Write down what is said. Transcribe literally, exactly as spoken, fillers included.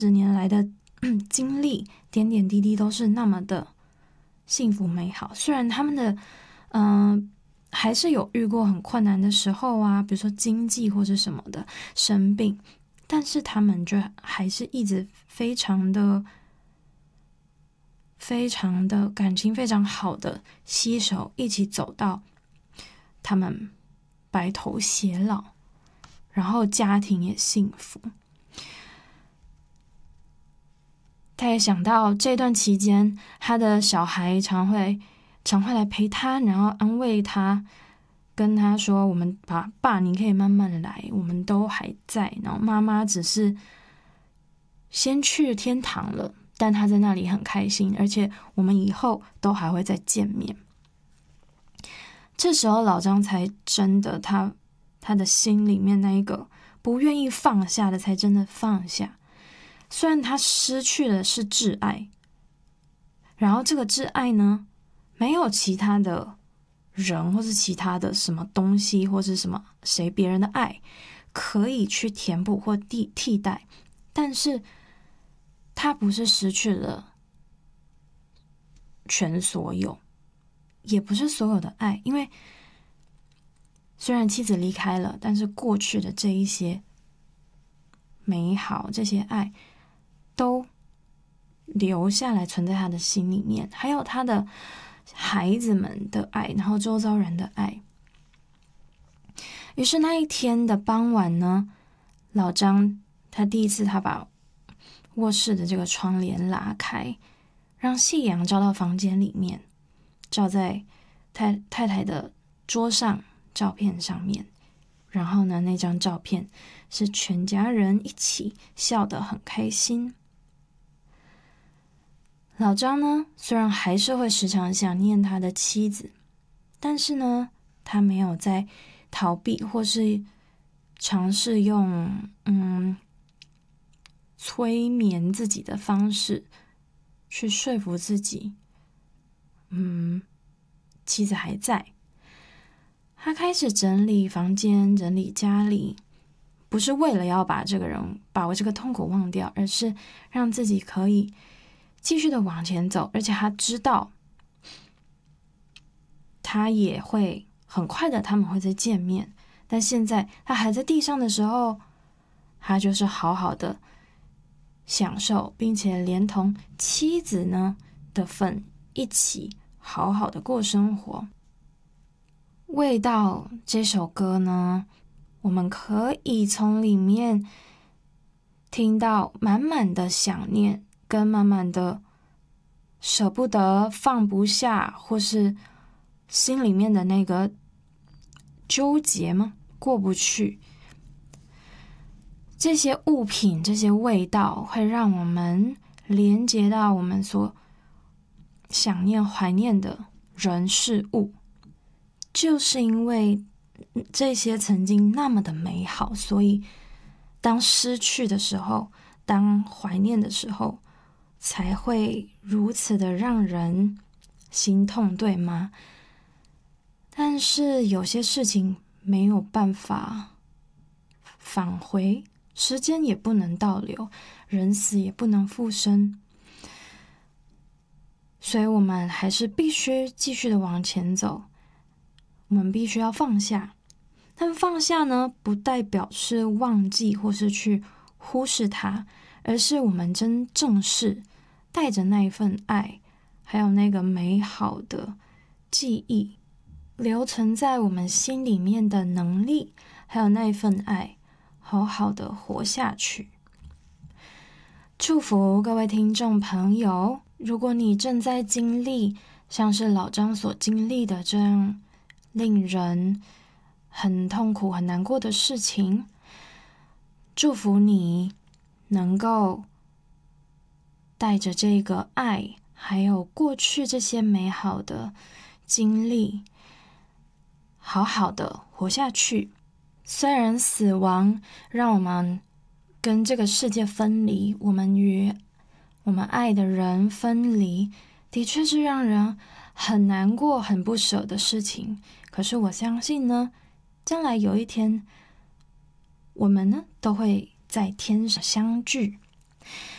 十年来的经历，点点滴滴都是那么的幸福美好。虽然他们的嗯、呃、还是有遇过很困难的时候啊，比如说经济或者什么的生病，但是他们就还是一直非常的非常的感情非常好的携手一起走到他们白头偕老，然后家庭也幸福。他也想到这段期间，他的小孩常会常会来陪他，然后安慰他，跟他说：“我们爸爸，你可以慢慢来，我们都还在。”然后妈妈只是先去天堂了，但他在那里很开心，而且我们以后都还会再见面。这时候老张才真的他他的心里面那一个不愿意放下的，才真的放下。虽然他失去的是挚爱，然后这个挚爱呢，没有其他的人或是其他的什么东西或是什么谁别人的爱可以去填补或替替代，但是他不是失去了全所有，也不是所有的爱，因为虽然妻子离开了，但是过去的这一些美好，这些爱都留下来存在他的心里面，还有他的孩子们的爱，然后周遭人的爱。于是那一天的傍晚呢，老张他第一次他把卧室的这个窗帘拉开，让夕阳照到房间里面，照在太太太的桌上照片上面。然后呢，那张照片是全家人一起笑得很开心。老张呢，虽然还是会时常想念他的妻子，但是呢，他没有在逃避或是尝试用嗯催眠自己的方式去说服自己，嗯，妻子还在。他开始整理房间，整理家里，不是为了要把这个人把我这个痛苦忘掉，而是让自己可以继续的往前走。而且他知道他也会很快的他们会再见面，但现在他还在地上的时候，他就是好好的享受，并且连同妻子呢的份一起好好的过生活。味道这首歌呢，我们可以从里面听到满满的想念，跟满满的舍不得、放不下，或是心里面的那个纠结吗？过不去。这些物品、这些味道会让我们连接到我们所想念、怀念的人事物。就是因为这些曾经那么的美好，所以当失去的时候，当怀念的时候，才会如此的让人心痛，对吗？但是有些事情没有办法返回，时间也不能倒流，人死也不能复生，所以我们还是必须继续的往前走。我们必须要放下，但放下呢，不代表是忘记或是去忽视它，而是我们真正视，带着那一份爱，还有那个美好的记忆，留存在我们心里面的能力，还有那一份爱，好好的活下去。祝福各位听众朋友，如果你正在经历像是老张所经历的这样令人很痛苦、很难过的事情，祝福你能够带着这个爱，还有过去这些美好的经历，好好的活下去。虽然死亡让我们跟这个世界分离，我们与我们爱的人分离，的确是让人很难过、很不舍的事情。可是我相信呢，将来有一天，我们呢都会在天上相聚。